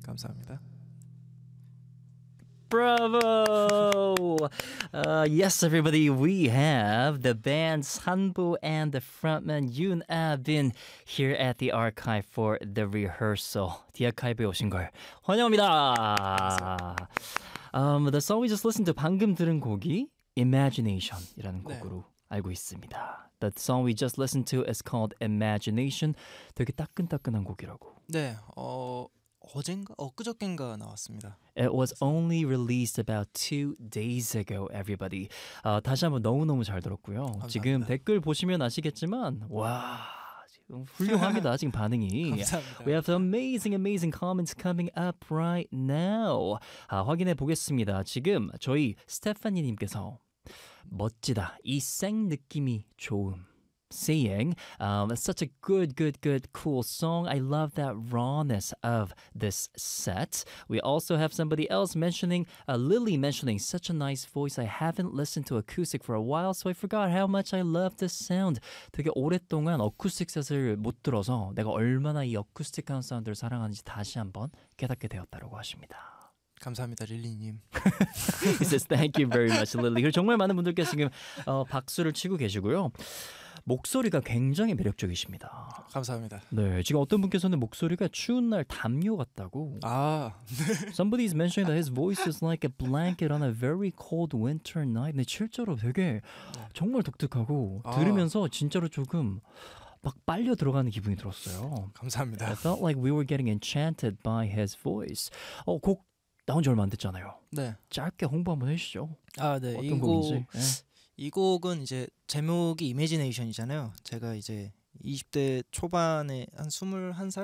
감사합니다. Bravo! Yes, everybody, we have the band Sanbu and the frontman Yoon Ah-bin here at the archive for the rehearsal. The archive에 오신 걸 환영합니다. The song we just listened to 방금 들은 곡이 Imagination이라는 네. 곡으로 알고 있습니다. The song we just listened to is called Imagination. 되게 따끈따끈한 곡이라고. 네, 어젠가 엊그저께인가 나왔습니다. It was only released about 2 days ago, everybody. 다시 한번 너무너무 잘 들었고요. 감사합니다. 지금 댓글 보시면 아시겠지만 와, 지금 훌륭합니다. 지금 반응이. 감사합니다. We have some amazing comments coming up right now. 확인해 보겠습니다. 지금 저희 스테파니 님께서 멋지다. 이 생 느낌이 좋음. Saying, it's such a good, cool song. I love that rawness of this set. We also have somebody else mentioning, Lily mentioning, such a nice voice. I haven't listened to acoustic for a while, so I forgot how much I love this sound. 되게 오랫동안 어쿠스틱 셋을 못 들어서 내가 얼마나 이 어쿠스틱한 사운드를 사랑하는지 다시 한번 깨닫게 되었다고 하십니다. 감사합니다, 릴리님. He says thank you very much, Lily. 그리고 정말 많은 분들께서 지금 박수를 치고 계시고요. 목소리가 굉장히 매력적이십니다. 감사합니다. 네, 지금 어떤 분께서는 목소리가 추운 날 담요 같다고. Somebody is mentioning that his voice is like a blanket on a very cold winter night. 근데 실제로 되게 정말 독특하고 들으면서 진짜로 조금 막 빨려 들어가는 기분이 들었어요. 감사합니다. I felt like we were getting enchanted by his voice. 곡 나온 지 얼마 안 됐잖아요. 네. 짧게 홍보 한번 해주시죠. 네. 어떤 곡인지. 이 곡은 이제 제목이 이매지네이션이잖아요. 제가 이제 20대 초반에 한 21살